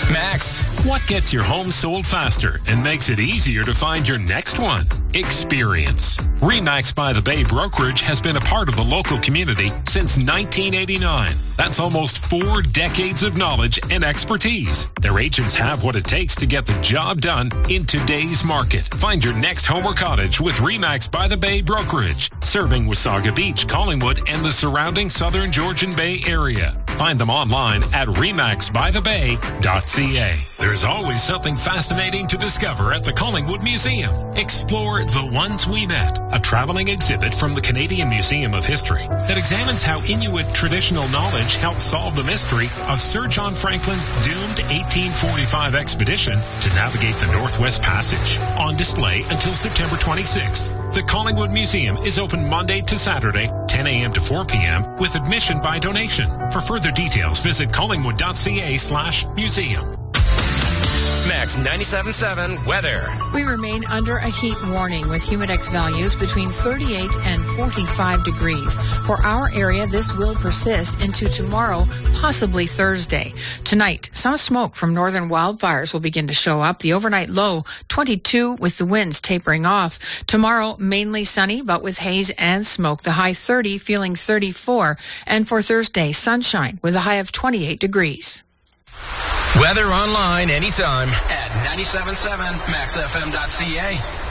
Max. What gets your home sold faster and makes it easier to find your next one? Experience. RE/MAX by the Bay Brokerage has been a part of the local community since 1989. That's almost 4 decades of knowledge and expertise. Their agents have what it takes to get the job done in today's market. Find your next home or cottage with RE/MAX by the Bay Brokerage, serving Wasaga Beach, Collingwood, and the surrounding southern Georgian Bay area. Find them online at remaxbythebay.ca. There's always something fascinating to discover at the Collingwood Museum. Explore The Ones We Met, a traveling exhibit from the Canadian Museum of History that examines how Inuit traditional knowledge helped solve the mystery of Sir John Franklin's doomed 1845 expedition to navigate the Northwest Passage. On display until September 26th. The Collingwood Museum is open Monday to Saturday, 10 a.m. to 4 p.m. with admission by donation. For further details, visit collingwood.ca/museum. Max 97.7 weather. We remain under a heat warning with humidex values between 38 and 45 degrees. For our area, this will persist into tomorrow, possibly Thursday. Tonight, some smoke from northern wildfires will begin to show up. The overnight low, 22, with the winds tapering off. Tomorrow, mainly sunny, but with haze and smoke. The high 30, feeling 34. And for Thursday, sunshine with a high of 28 degrees. Weather online anytime at 97.7maxfm.ca.